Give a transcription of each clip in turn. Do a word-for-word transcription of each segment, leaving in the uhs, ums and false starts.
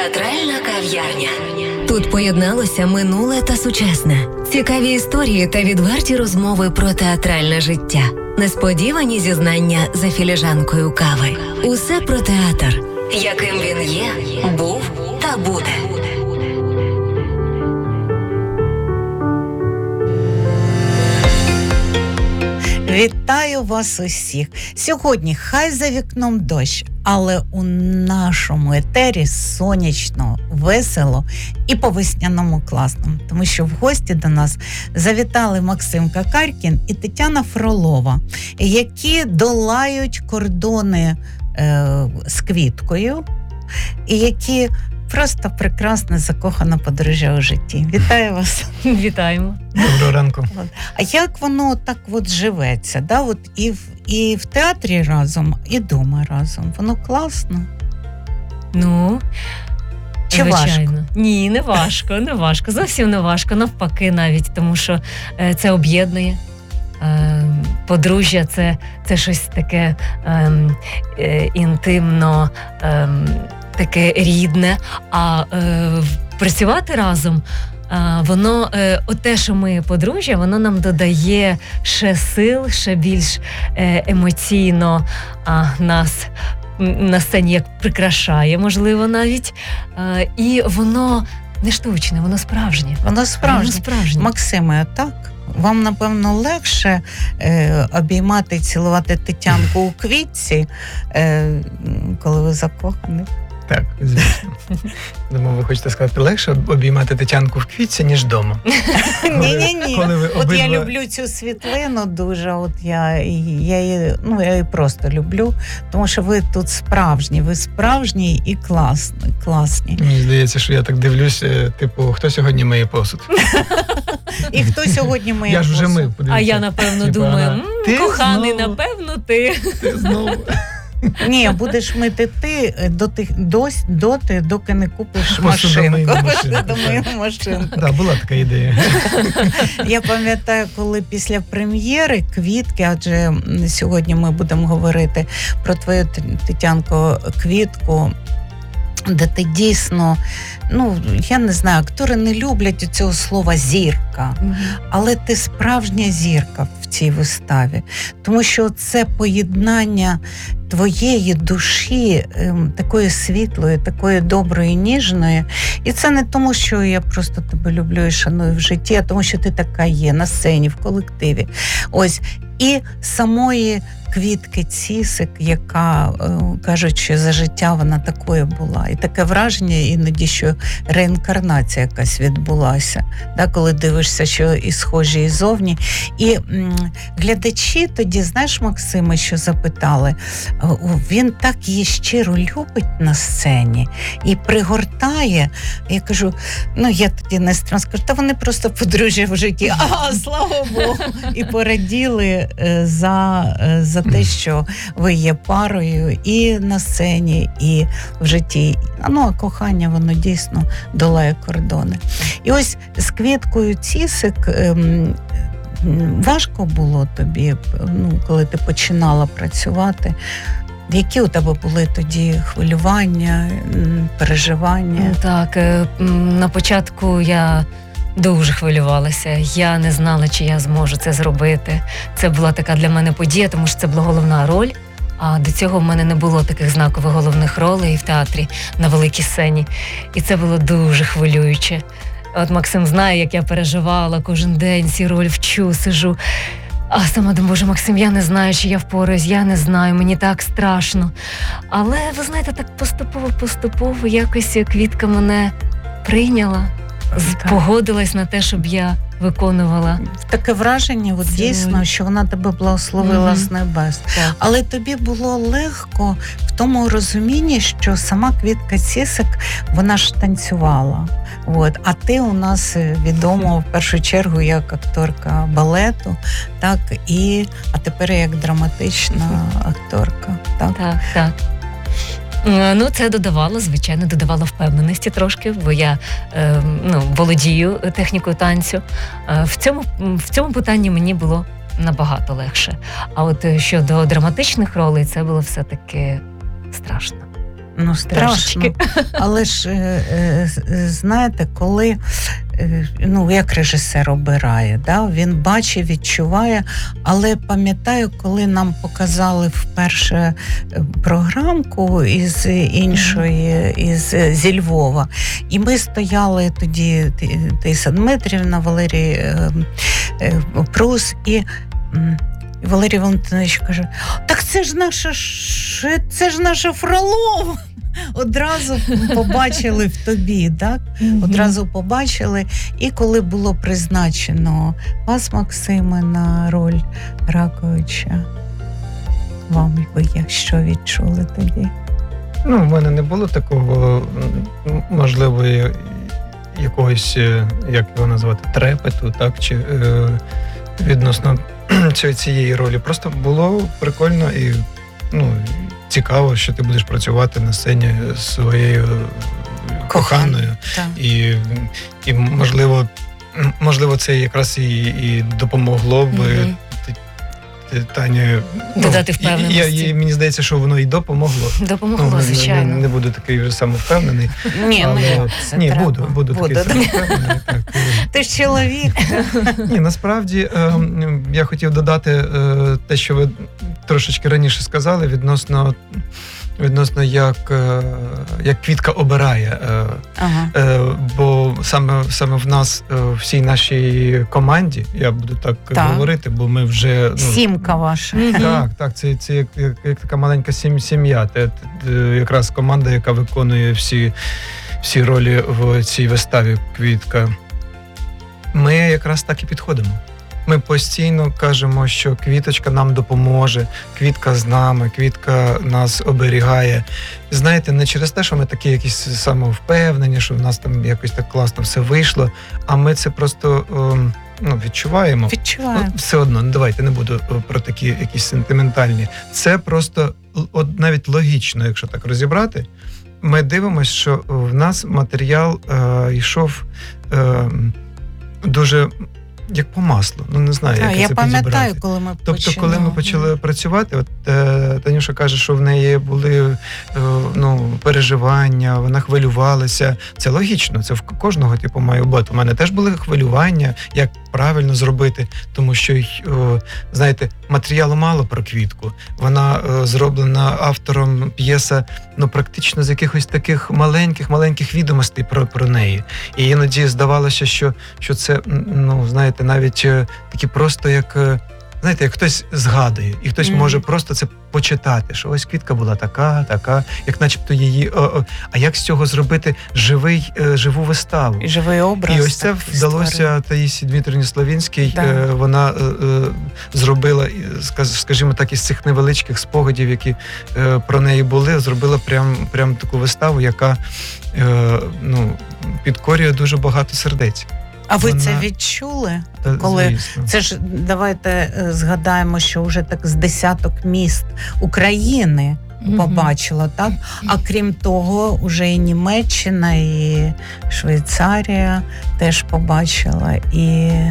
Театральна кав'ярня. Тут поєдналося минуле та сучасне. Цікаві історії та відверті розмови про театральне життя. Несподівані зізнання за філіжанкою кави. Усе про театр, яким він є, був та буде. Вітаю вас усіх! Сьогодні хай за вікном дощ, але у нашому етері сонячно, весело і по-весняному класно. Тому що в гості до нас завітали Максим Какаркін і Тетяна Фролова, які долають кордони е, з квіткою і які просто прекрасно закохана подружжя у житті. Вітаю вас! Вітаємо. Доброго ранку. А як воно так от живеться? Да? От і, в, і в театрі разом, і вдома разом. Воно класно? Ну, Чи звичайно. важко? Ні, не важко, не важко. Зовсім не важко, навпаки навіть, тому що е, це об'єднує. Е, подружжя – це, це щось таке е, е, інтимно, е, таке рідне, а е, працювати разом А, воно, е, те, що ми подружжя, воно нам додає ще сил, ще більш е, емоційно а, нас на сцені як прикрашає, можливо, навіть. Е, і воно не штучне, воно справжнє. Воно справжнє. Воно справжнє. Максиме, так? Вам, напевно, легше е, обіймати і цілувати Тетянку у квітці, е, коли ви закохані? Так, звісно. Думаю, ви хочете сказати, легше обіймати Тетянку в квітці, ніж вдома. Ні-ні-ні. Коли ви От я обидва- люблю цю світлину дуже, от я, я, її, ну, я її просто люблю, тому що ви тут справжні, ви справжні і класні. класні. Мені здається, що я так дивлюсь, е, типу, хто сьогодні миє посуд? І хто сьогодні миє Я ж вже посуд? мив, подивіться. А я, напевно, Типа, думаю, ага. «М, Ти коханий, знову? напевно, ти. Ти знову. Ні, будеш мити ти доти, дось, доти, доки не купиш машинку. Посудомийну машинку, Посудомийну так. машинку. Так, була така ідея. Я пам'ятаю, коли після прем'єри «Квітки», адже сьогодні ми будемо говорити про твою, Тетянко, квітку, де ти дійсно, ну, я не знаю, актори не люблять цього слова «зірка», але ти справжня зірка в цій виставі. Тому що це поєднання твоєї душі, ем, такої світлої, такої доброї, ніжної. І це не тому, що я просто тебе люблю і шаную в житті, а тому, що ти така є на сцені, в колективі. Ось. І самої Квітки Цісик, яка, кажуть, що за життя вона такою була. І таке враження іноді, що реінкарнація якась відбулася, да, коли дивишся, що і схожі, і зовні. І м, глядачі тоді, знаєш, Максиме, що запитали, він так її щиро любить на сцені і пригортає. Я кажу, ну я тоді не страшно скажу, та вони просто подружжя в житті. А, слава Богу! І пораділи за, за те, що ви є парою і на сцені, і в житті. Ну, а кохання, воно дійсно долає кордони. І ось з Квіткою Цісик ем, важко було тобі, ну, коли ти починала працювати. Які у тебе були тоді хвилювання, переживання? Так, на початку я дуже хвилювалася. Я не знала, чи я зможу це зробити. Це була така для мене подія, тому що це була головна роль. А до цього в мене не було таких знакових головних ролей в театрі на великій сцені. І це було дуже хвилююче. От Максим знає, як я переживала кожен день, ці роль вчу, сижу. А сама думаю, боже, Максим, я не знаю, чи я впораюсь, я не знаю, мені так страшно. Але, ви знаєте, так поступово-поступово якось Квітка мене прийняла, Так. погодилась на те, щоб я виконувала. Таке враження, от, Це дійсно, роль. що вона тебе благословила Мгм. з небес. Так. Але тобі було легко в тому розумінні, що сама Квітка Цісик, вона ж танцювала. От. А ти у нас відома в першу чергу як акторка балету, так, і, а тепер як драматична акторка. Так? Так, так. Е, Ну, це додавало, звичайно, додавало впевненості трошки, бо я е, ну, володію технікою танцю. Е, в цьому, в цьому питанні мені було набагато легше. А от е, щодо драматичних ролей, це було все-таки страшно. Ну, страшно. Трошечки. Але ж, е, е, знаєте, коли е, ну, як режисер обирає, да? Він бачить, відчуває, але пам'ятаю, коли нам показали вперше програмку із іншої, із, зі Львова, і ми стояли тоді, Таїса Дмитрівна, Валерій е, е, Прус, і м, Валерій Валентинович каже: так це ж наша, ш- це ж наша Фролова. Одразу побачили в тобі, так? Одразу побачили. І коли було призначено вас, Максиме, на роль Раковича, вам ви як що відчули тоді? Ну, в мене не було такого, м, можливо, я- якогось, е, як його назвати, трепету, так, чи е, відносно ці- цієї ролі. Просто було прикольно і, ну, цікаво, що ти будеш працювати на сцені з своєю коханою. Так. І, і можливо, м, можливо, це якраз і, і допомогло б Мгм. Т- Т- Тані. Додати і- впевненості. І, і, і мені здається, що воно і допомогло. Допомогло, Ну, не, звичайно. не, не буду такий вже самовпевнений. Ні, Але- ну як це Ні, треба? буду, буду такий Буде, да? самовпевнений. Так. Ти ж чоловік. Ні, насправді е, я хотів додати е, те, що ви трошечки раніше сказали, відносно, відносно як, е, як Квітка обирає. Е, Ага. е, бо саме, саме в нас, е, всій нашій команді, я буду так, Так. говорити, бо ми вже. Ну, Сімка ваша. Мгм. Так, так, це, це як, як, як така маленька сім- сім'я. Це, це якраз команда, яка виконує всі, всі ролі в цій виставі Квітка. Ми якраз так і підходимо. Ми постійно кажемо, що Квіточка нам допоможе, Квітка з нами, Квітка нас оберігає. Знаєте, не через те, що ми такі якісь самовпевнені, що в нас там якось так класно все вийшло, а ми це просто ем, ну, відчуваємо. Відчуваю. Ну, все одно, ну, давайте не буду о, про такі якісь сентиментальні. Це просто л- от навіть логічно, якщо так розібрати. Ми дивимося, що в нас матеріал е, йшов е, дуже як по маслу. Ну не знаю, Так, як я це пам'ятаю, підібрати. коли ми Тобто, починали. коли ми почали працювати, от е, Танюша каже, що в неї були е, ну, переживання, вона хвилювалася. Це логічно, це в кожного типу має бути. У мене теж були хвилювання, як правильно зробити, тому що, е, знаєте, матеріалу мало про Квітку. Вона е, зроблена автором п'єса, ну практично з якихось таких маленьких маленьких відомостей про, про неї. І іноді здавалося, що, що це, м, ну знаєте, навіть е, такі просто як. е, Знаєте, як хтось згадує, і хтось Мгм. може просто це почитати, що ось Квітка була така, така, як начебто її. О, о. А як з цього зробити живий, е, живу виставу? І живий образ. І ось це такий вдалося створити. Таїсі Дмитрівні Славінській. Да. Е, Вона е, е, зробила, і, сказ- скажімо так, із цих невеличких спогадів, які е, про неї були, зробила прям, прям таку виставу, яка е, ну, підкорює дуже багато сердець. А ви вона- це відчули? Та, Коли звісно. Це ж давайте е, згадаємо, що вже так з десяток міст України Мгм. побачило, так? А крім того, вже і Німеччина, і Швейцарія теж побачила. І,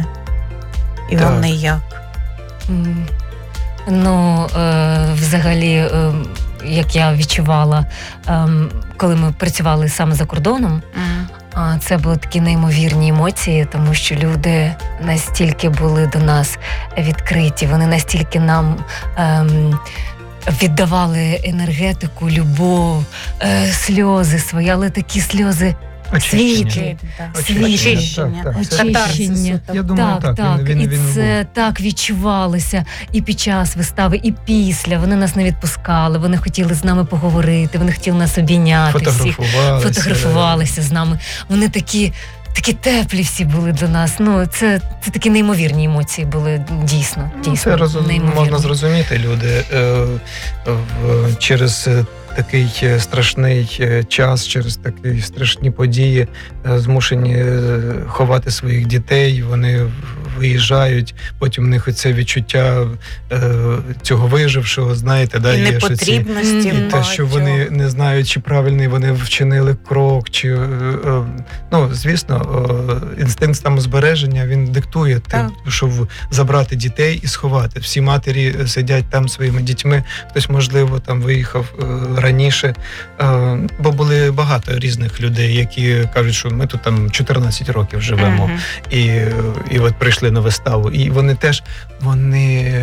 і Так. вони як? М, Ну, е, взагалі, е, як я відчувала, е, коли ми працювали саме за кордоном, а, це були такі неймовірні емоції, тому що люди настільки були до нас відкриті, вони настільки нам ем, віддавали енергетику, любов, е, сльози свої, але такі сльози Очищення. світлі. Очищення, Очищення. так, так. Це- Очищення. Я думаю, Так, так, так, він, він, і він це так відчувалося і під час вистави, і після. Вони нас не відпускали, вони хотіли з нами поговорити, вони хотіли нас обійняти всіх, фотографувалися. фотографувалися з нами. Вони такі, такі теплі всі були до нас. Ну, це, це такі неймовірні емоції були дійсно. Ну, дійсно це розум, неймовірні. можна зрозуміти. Люди е, в, через е, такий е, страшний е, час, через такі страшні події е, змушені е, ховати своїх дітей. Вони в- виїжджають, потім в них оце відчуття е, цього вижившого, знаєте, да, І є що ці- непотрібності. і те, що багатьох. вони не знають, чи правильний вони вчинили крок, чи е, е, ну звісно, е, інстинкт самозбереження він диктує те, Так. щоб забрати дітей і сховати. Всі матері сидять там своїми дітьми. Хтось, можливо, там виїхав е, раніше, е, бо були багато різних людей, які кажуть, що ми тут там чотирнадцять років живемо, Мгм. і, і от прийшли на виставу. І вони теж вони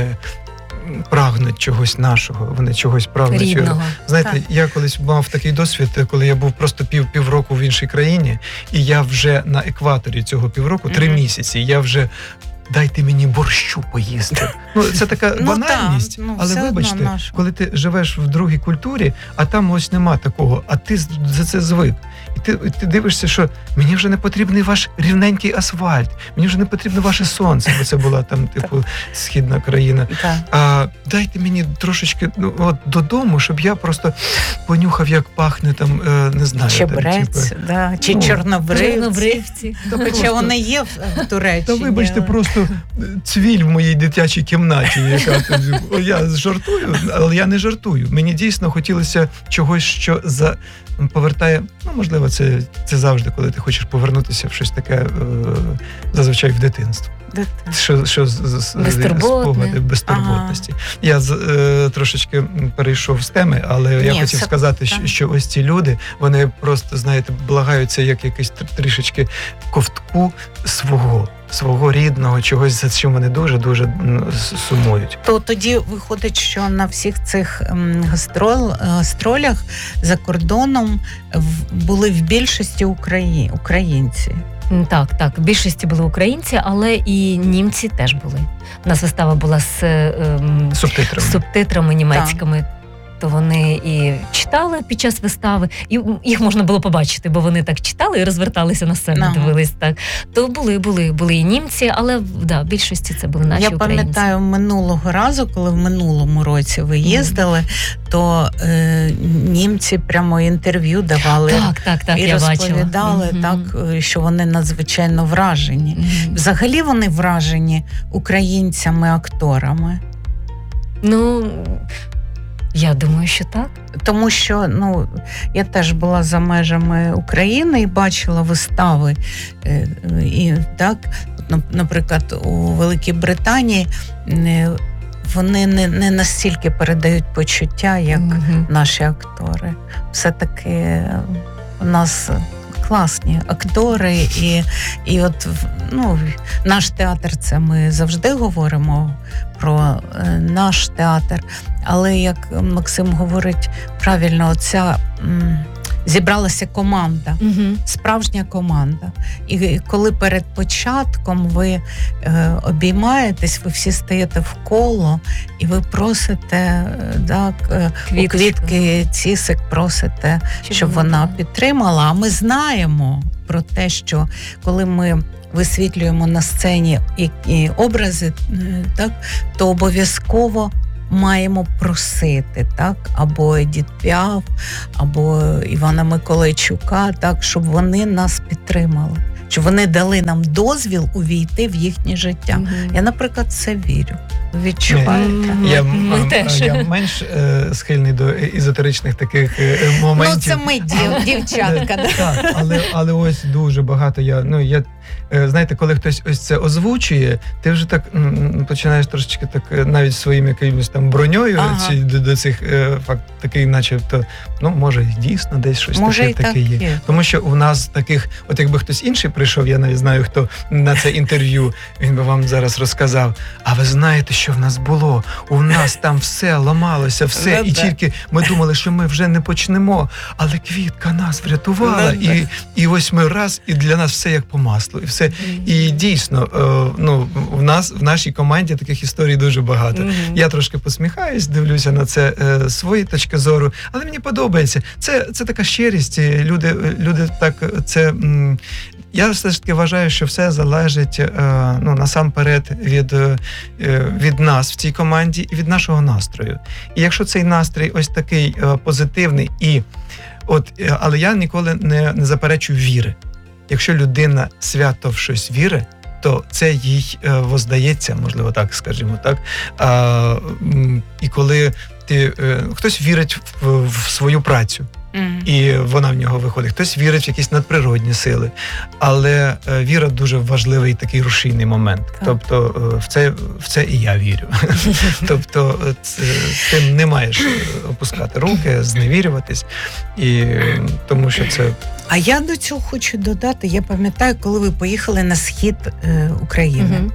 прагнуть чогось нашого, вони чогось прагнуть. Рідного. Знаєте, Так. я колись мав такий досвід, коли я був просто пів півроку в іншій країні, і я вже на екваторі цього півроку, три Мгм. місяці, я вже. Дайте мені борщу поїсти. Ну це така Ну, банальність, так, ну, але все вибачте, одно нашу. коли ти живеш в другій культурі, а там ось нема такого, а ти з- за це звик. І ти, і ти дивишся, що мені вже не потрібний ваш рівненький асфальт, мені вже не потрібно ваше сонце, бо це була там, типу, східна країна. Так. А дайте мені трошечки ну, от додому, щоб я просто понюхав, як пахне там, е, не знаю. Чебрець, Там, да, чи ну, чорнобривці. Чорнобривці. Та Хоча просто- вони є в, в Туреччині. Та вибачте, але- просто цвіль в моїй дитячій кімнаті, яка О, я жартую, але я не жартую. Мені дійсно хотілося чогось, що за повертає. Ну можливо, це, це завжди, коли ти хочеш повернутися в щось таке, е, зазвичай в дитинство. Де ти? Що, що з, з, Безтурботне. спогади безтурботності. Я з- е, трошечки перейшов з теми, але я Ні, хотів це- сказати, що, так. що ось ці люди, вони просто, знаєте, благаються як якийсь тр- трішечки ковтку свого, свого рідного, чогось, за чим вони дуже-дуже м, с- сумують. То тоді виходить, що на всіх цих ем, гастрол, гастролях за кордоном в- були в більшості Украї... українці. М, Так, так. В більшості були українці, але і німці теж були. У нас вистава була з ем, Субтитрами. субтитрами німецькими. То вони і читали під час вистави, і їх можна було побачити, бо вони так читали і розверталися на сцену, Ага. дивились так. То були, були, були і німці, але да, в більшості це були наші Я українці. пам'ятаю минулого разу, коли в минулому році ви їздили, то е, німці прямо інтерв'ю давали Так, так, так, і я бачила. розповідали, Мгм. так, е, що вони надзвичайно вражені. Мгм. Взагалі вони вражені українцями-акторами. Ну, я думаю, що так. Тому що ну, я теж була за межами України і бачила вистави. Е, І, так, от, нап- наприклад, у Великій Британії е, вони не, не настільки передають почуття, як Мгм. наші актори. Все-таки е, у нас класні актори, і, і от ну, наш театр, це ми завжди говоримо про е, наш театр. Але як Максим говорить правильно, оця м, зібралася команда, Мгм. справжня команда. І коли перед початком ви е, обіймаєтесь, ви всі стаєте в коло, і ви просите е, так, е, у Квіточку. квітки Цісик просите, щоб вона підтримала. А ми знаємо про те, що коли ми висвітлюємо на сцені які образи, е, так, то обов'язково маємо просити, так, або Едіт Піаф, або Івана Миколайчука, так, щоб вони нас підтримали, щоб вони дали нам дозвіл увійти в їхнє життя. Мгм. Я, наприклад, це вірю. Відчуваєте? Мгм. Я, Ми м- теж. я менш е, схильний до езотеричних таких е, моментів. Ну, це ми, дів, дівчатка. да. Так, але, але ось дуже багато я. Ну я е, знаєте, коли хтось ось це озвучує, ти вже так м, починаєш трошечки так е, навіть своїм якимось там броньою Ага. ці, до, до цих е, факт такий, начебто, ну може дійсно десь щось Може, таке, і так таке є. є. Тому що у нас таких, от якби хтось інший прийшов, я навіть знаю, хто на це інтерв'ю, він би вам зараз розказав. А ви знаєте, що в нас було? У нас там все ламалося, все, Ну, і да. тільки ми думали, що ми вже не почнемо. Але квітка нас врятувала, Ну, да. і, і ось ми раз, і для нас все як по маслу. І все. І дійсно, е, ну в нас в нашій команді таких історій дуже багато. Мгм. Я трошки посміхаюсь, дивлюся на це е, свої точки зору, але мені подобається. Це, це така щирість. і Люди, люди так це. М, я все ж таки вважаю, що все залежить е, ну насамперед від, е, від нас в цій команді і від нашого настрою. І якщо цей настрій ось такий е, позитивний, і от, е, але я ніколи не, не заперечую віри. Якщо людина свято в щось вірить, то це їй е, воздається, можливо, так скажімо, так. А, м, і коли ти е, хтось вірить в, в свою працю. Мгм. І вона в нього виходить. Хтось вірить в якісь надприродні сили, але е, віра дуже важливий такий рушійний момент. Так. Тобто е, в це в це і я вірю. Тобто, е, це, ти не маєш е, опускати руки, зневірюватись, і е, тому що це А я до цього хочу додати, я пам'ятаю, коли ви поїхали на схід е, України. Мгм.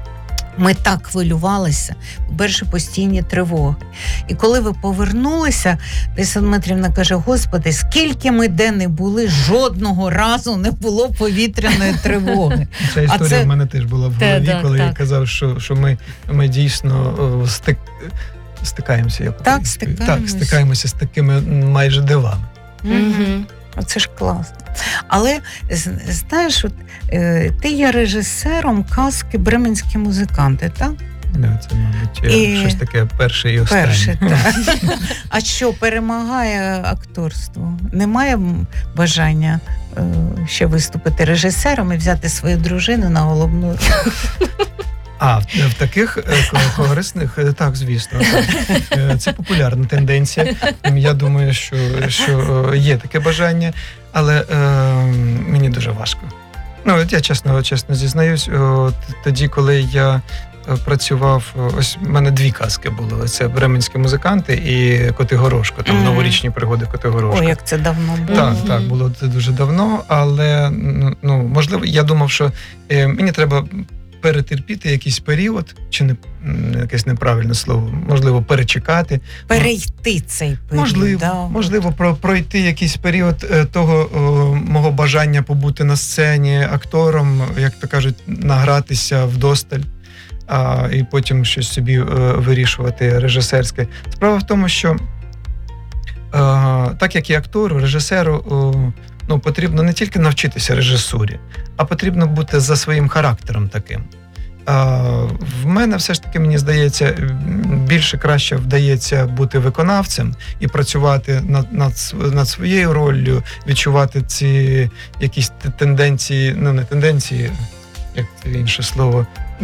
Ми так хвилювалися, по-перше, постійні тривоги. І коли ви повернулися, Лариса Дмитрівна каже: Господи, скільки ми де не були, жодного разу не було повітряної тривоги. ця історія це- в мене теж була в Та, голові, да, коли я так. казав, що, що ми, ми дійсно о, стик, стикаємося. Як Так, українською. стикаємось. Так, стикаємося з такими майже дивами. Мгм. Оце ж класно. Але з- знаєш, от, е, ти є режисером казки «Бременські музиканти», так? Да, це, мабуть, І- щось таке перше і останнє. Перше, так. А що, перемагає акторство? Немає м, бажання е, ще виступити режисером і взяти свою дружину на головну роль? А, в, в таких е, ко- корисних, е, так, звісно. Так. Е, Це популярна тенденція. Я думаю, що, що е, є таке бажання, але е, мені дуже важко. Ну, от я чесно, чесно зізнаюсь, от тоді, коли я е, працював, ось в мене дві казки були. Це «Бременські музиканти» і «Коти Горошко», там Мгм. новорічні пригоди «Коти Горошко». Ой, як це давно було. Так, Мгм. так, було це дуже давно, але ну, можливо, я думав, що е, мені треба перетерпіти якийсь період, чи не м, якесь неправильне слово, можливо, перечекати. Перейти цей період. Можливо, да. можливо, про, пройти якийсь період е, того о, мого бажання побути на сцені актором, як то кажуть, награтися вдосталь, а, і потім щось собі е, вирішувати режисерське. Справа в тому, що е, так як і актору, режисеру, о, ну, потрібно не тільки навчитися режисурі, а потрібно бути за своїм характером таким. А, в мене все ж таки, мені здається, більше краще вдається бути виконавцем і працювати над, над, св- над своєю роллю, відчувати ці якісь т- тенденції, ну не тенденції, як це інше слово,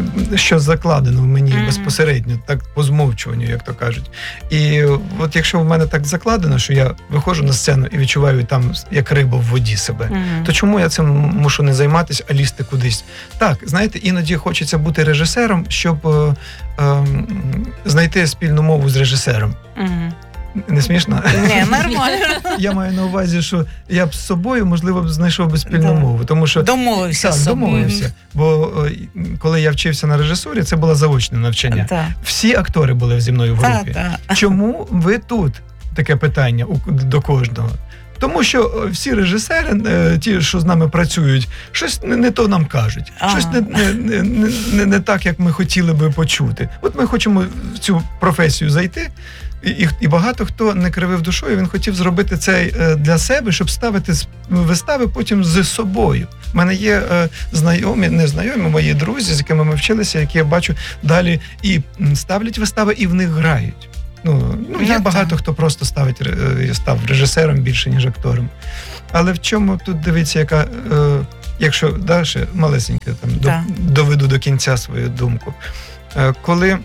що закладено в мені Мгм. безпосередньо, так по змовчуванню, як то кажуть. І от якщо в мене так закладено, що я виходжу на сцену і відчуваю там як риба в воді себе, Мгм. то чому я цим мушу не займатися, а лізти кудись? Так, знаєте, іноді хочеться бути режисером, щоб е, е, знайти спільну мову з режисером. Мгм. Не смішно? Ні, нормально. Я маю на увазі, що я б з собою, можливо, б знайшов би спільну Да. мову, тому що Домовився так, з собою. домовився. Бо е, коли я вчився на режисурі, це було заочне навчання. Так, Всі актори були зі мною в так, групі. так. Чому ви тут? Таке питання у- до кожного. Тому що е, всі режисери, е, ті, що з нами працюють, щось не, не то нам кажуть, Ага. щось не, не, не, не, не, не так, як ми хотіли би почути. От ми хочемо в цю професію зайти, і, і, і багато хто не кривив душою, він хотів зробити це е, для себе, щоб ставити с- вистави потім з собою. У мене є е, знайомі, не знайомі, мої друзі, з якими ми вчилися, які я бачу далі і м, ставлять вистави, і в них грають. Ну, ну є Ну, багато так. хто просто ставить е, став режисером більше, ніж актором. Але в чому тут дивіться, яка, е, якщо далі малесеньке там до, Так. доведу до кінця свою думку. Е, коли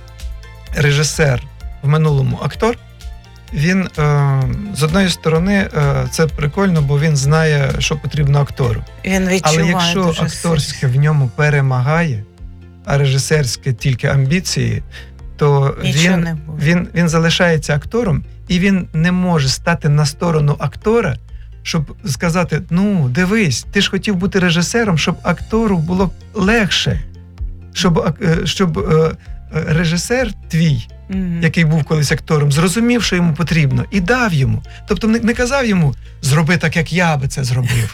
режисер в минулому актор, він е, з одної сторони е, це прикольно, бо він знає, що потрібно актору. Він відчуває Але якщо дуже акторське сильно. в ньому перемагає, а режисерське тільки амбіції, то Нічого він, не буде. він, він залишається актором, і він не може стати на сторону актора, щоб сказати: ну, дивись, ти ж хотів бути режисером, щоб актору було легше, щоб, ак- е, щоб е, е, режисер твій, Мгм. який був колись актором, зрозумів, що йому потрібно, і дав йому. Тобто не, не казав йому: зроби так, як я би це зробив.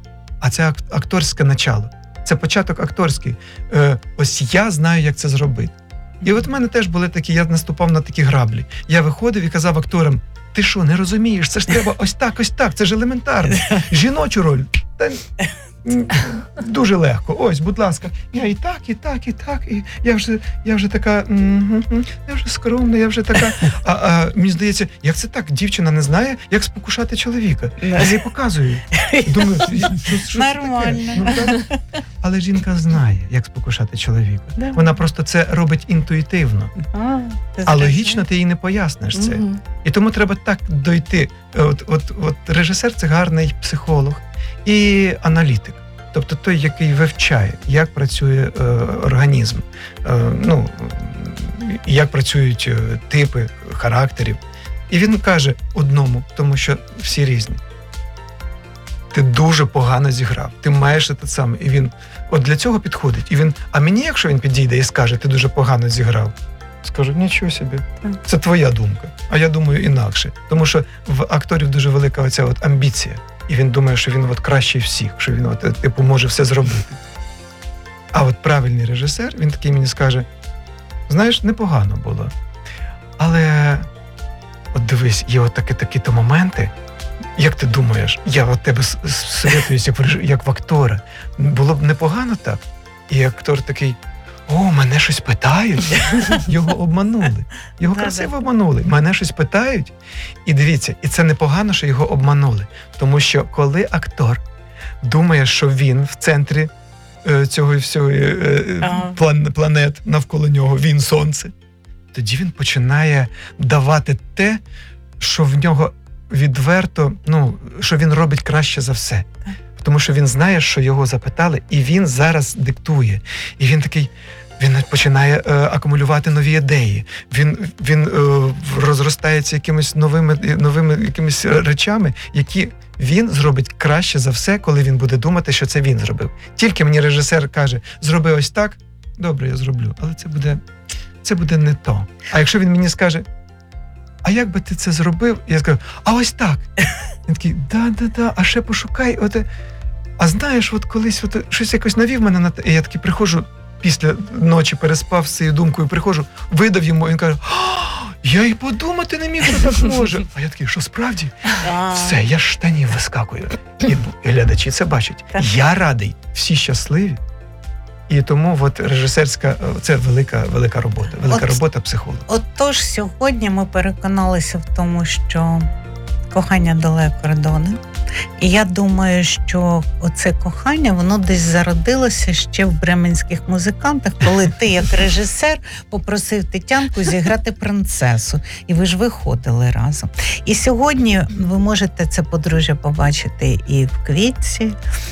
А це ак- акторське начало. Це початок акторський. Е, ось я знаю, як це зробити. І от в мене теж були такі, я наступав на такі граблі. Я виходив і казав акторам: ти що, не розумієш? Це ж треба ось так, ось так, це ж елементарно. Жіночу роль. Та м, дуже легко. Ось, будь ласка, я і так, і так, і так. І я вже, я вже така, м, м, я вже скромна, я вже така. А, а мені здається, як це так? Дівчина не знає, як спокушати чоловіка. Я їй показую. Думаю, що, що це таке? Нормально. Ну, так. Але жінка знає, як спокушати чоловіка. Да. Вона просто це робить інтуїтивно. А, ти А зрозумів. логічно ти їй не поясниш це. Мгм. І тому треба так дойти. От, от, от режисер – це гарний психолог і аналітик. Тобто той, який вивчає, як працює е, організм, е, ну, як працюють е, типи характерів. І він каже одному, тому що всі різні. Ти дуже погано зіграв, ти маєш те саме. І він от для цього підходить. І він, а мені, якщо він підійде і скаже, ти дуже погано зіграв, скажу, нічого собі, це твоя думка. А я думаю інакше. Тому що в акторів дуже велика оця от амбіція. І він думає, що він от кращий всіх, що він от, типу, може все зробити. А от правильний режисер, він такий мені скаже, знаєш, непогано було. Але от дивись, є от такі, такі-то моменти, як ти думаєш, я от тебе с- с- советуюсь, як, в реж- як в актора. Було б непогано так. І актор такий, о, мене щось питають. Його обманули. Його Да-да. красиво обманули. Мене щось питають. І дивіться, і це непогано, що його обманули. Тому що коли актор думає, що він в центрі е, цього всього е, Ага. план, планет навколо нього, він сонце, тоді він починає давати те, що в нього відверто, ну, що він робить краще за все. Тому що він знає, що його запитали, і він зараз диктує. І він такий, він починає е, акумулювати нові ідеї. Він, він е, розростається якимись новими, новими якимись речами, які він зробить краще за все, коли він буде думати, що це він зробив. Тільки мені режисер каже, зроби ось так, добре, я зроблю. Але це буде, це буде не то. А якщо він мені скаже, а як би ти це зробив? Я скажу, а ось так. Він такий, да-да-да, а ще пошукай. От, а знаєш, от колись от, щось якось навів мене на те. І я такий приходжу, після ночі переспав з цією думкою, приходжу, видав йому, і він каже, я й подумати не міг, що так може. А я такий, що справді? А, Все, я з штанів вискакую. І глядачі це бачать. Так. Я радий, всі щасливі. І тому от режисерська, це велика, велика робота, велика От- робота психолога. Отож, сьогодні ми переконалися в тому, що кохання долає кордони. І я думаю, що оце кохання, воно десь зародилося ще в бременських музикантах, коли ти, як режисер, попросив Тетянку зіграти принцесу. І ви ж виходили разом. І сьогодні ви можете це подружжя побачити і в Квітці,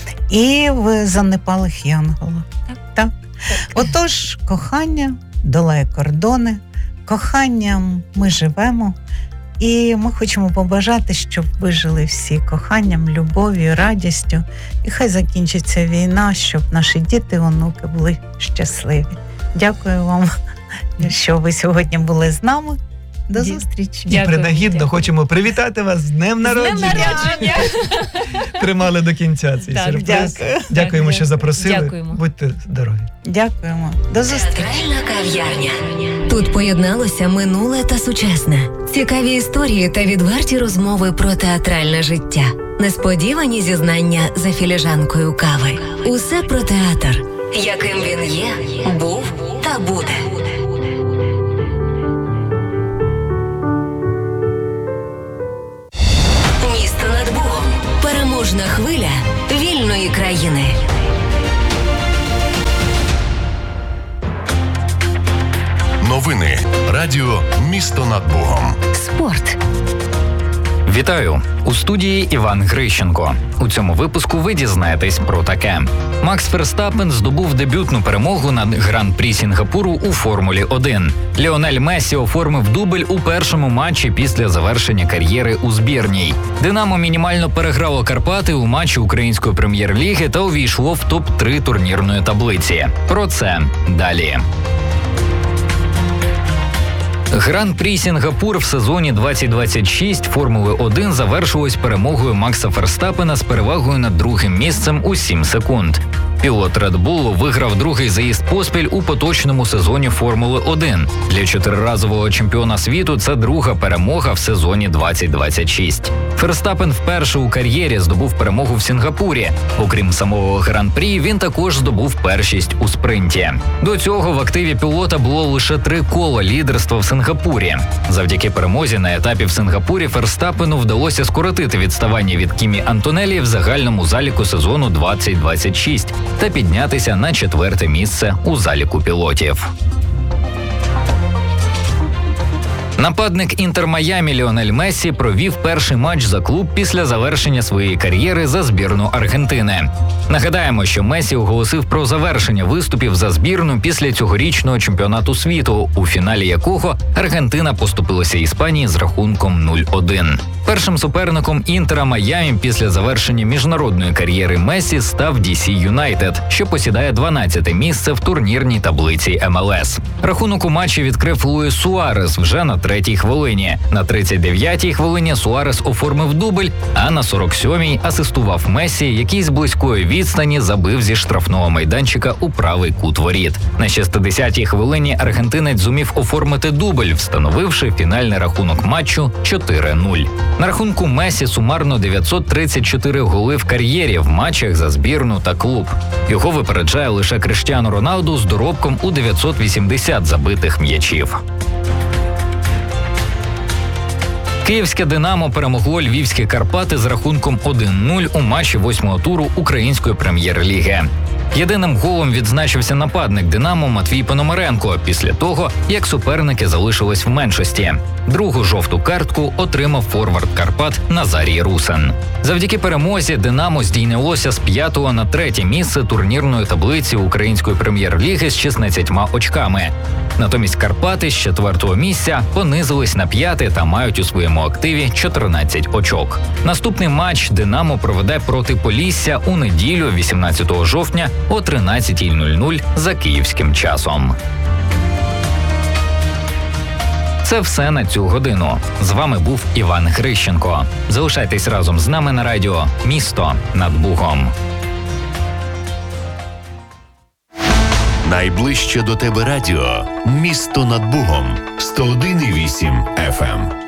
і в Занепалих янголах. Так. Так. Отож, кохання долає кордони, коханням ми живемо. І ми хочемо побажати, щоб ви жили всі коханням, любов'ю, радістю. І хай закінчиться війна, щоб наші діти і онуки були щасливі. Дякую вам, що ви сьогодні були з нами. До Дя- зустрічі. І Дякую, принагідно дякую. хочемо привітати вас з днем З днем народження. народження! Тримали до кінця цей Так, сюрприз. дякую. Дякуємо, Так, що запросили. дякуємо. Будьте здорові. Дякуємо. До зустрічі. Театральна кав'ярня. Тут поєдналося минуле та сучасне. Цікаві історії та відверті розмови про театральне життя. Несподівані зізнання за філіжанкою кави. Усе про театр, яким він є, був та буде. Місто над Богом. Переможна хвиля вільної країни. Новини Радіо Місто над Богом. Спорт. Вітаю! У студії Іван Грищенко. У цьому випуску ви дізнаєтесь про таке. Макс Ферстаппен здобув дебютну перемогу над Гран-прі Сінгапуру у Формулі один. Ліонель Мессі оформив дубль у першому матчі після завершення кар'єри у збірній. Динамо мінімально переграло Карпати у матчі Української прем'єр-ліги та увійшло в топ три турнірної таблиці. Про це далі. Гран-прі Сінгапур в сезоні двадцять двадцять шість Формули один завершилось перемогою Макса Ферстаппена з перевагою над другим місцем у сім секунд. Пілот Red Bull виграв другий заїзд поспіль у поточному сезоні Формули один. Для чотириразового чемпіона світу це друга перемога в сезоні двадцять двадцять шість. Ферстаппен вперше у кар'єрі здобув перемогу в Сінгапурі. Окрім самого Гран-прі, він також здобув першість у спринті. До цього в активі пілота було лише три кола лідерства в Сінгапурі. Завдяки перемозі на етапі в Сінгапурі Ферстаппену вдалося скоротити відставання від Кімі Антонелі в загальному заліку сезону двадцять двадцять шість та піднятися на четверте місце у заліку пілотів. Нападник Інтер Майамі Ліонель Мессі провів перший матч за клуб після завершення своєї кар'єри за збірну Аргентини. Нагадаємо, що Мессі оголосив про завершення виступів за збірну після цьогорічного чемпіонату світу, у фіналі якого Аргентина поступилася Іспанії з рахунком нуль один. Першим суперником Інтера Майамі після завершення міжнародної кар'єри Мессі став Ді Сі Юнайтед, що посідає дванадцяте місце в турнірній таблиці Ем Ел Ес. Рахунок у матчі відкрив Луїс Суарес вже на третій хвилині. На тридцять дев'ятій хвилині Суарес оформив дубль, а на сорок сьомій асистував Мессі, який з близької відстані забив зі штрафного майданчика у правий кут воріт. На шістдесятій хвилині аргентинець зумів оформити дубль, встановивши фінальний рахунок матчу чотири нуль. На рахунку Мессі сумарно дев'ятсот тридцять чотири голи в кар'єрі в матчах за збірну та клуб. Його випереджає лише Кріштіану Роналду з доробком у дев'ятсот вісімдесят забитих м'ячів. Київське «Динамо» перемогло львівські «Карпати» з рахунком один нуль у матчі восьмого туру Української прем'єр-ліги. Єдиним голом відзначився нападник «Динамо» Матвій Пономаренко після того, як суперники залишились в меншості. Другу жовту картку отримав форвард Карпат Назарій Русин. Завдяки перемозі «Динамо» здійнялося з п'ятого на третє місце турнірної таблиці Української прем'єр-ліги з шістнадцятьма очками. Натомість Карпати з четвертого місця понизились на п'яте та мають у своєму активі чотирнадцять очок. Наступний матч «Динамо» проведе проти Полісся у неділю вісімнадцятого жовтня о тринадцятій нуль нуль за київським часом. Це все на цю годину. З вами був Іван Грищенко. Залишайтесь разом з нами на радіо «Місто над Бугом». Найближче до тебе радіо «Місто над Бугом» сто один і вісім еф ем.